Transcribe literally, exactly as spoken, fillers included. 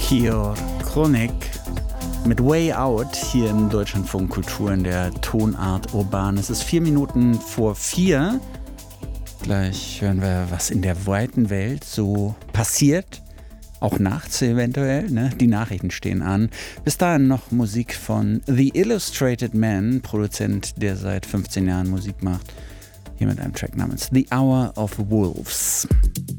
Melchior Chronik mit Way Out hier im Deutschlandfunk Kultur in der Tonart Urban. Es ist vier Minuten vor vier. Gleich hören wir, was in der weiten Welt so passiert. Auch nachts eventuell, ne? Die Nachrichten stehen an. Bis dahin noch Musik von The Illustrated Man, Produzent, der seit fünfzehn Jahren Musik macht. Hier mit einem Track namens The Hour of Wolves.